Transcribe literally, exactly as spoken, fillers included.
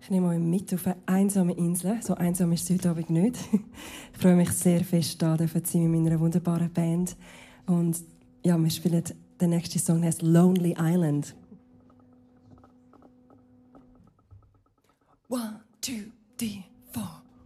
Ich nehme euch mit auf eine einsame Insel. So einsam ist es heute Abend nicht. Ich freue mich sehr fest, da zu sein mit meiner wunderbaren Band. Und ja, wir spielen den nächsten Song, der heißt Lonely Island. One, two, three.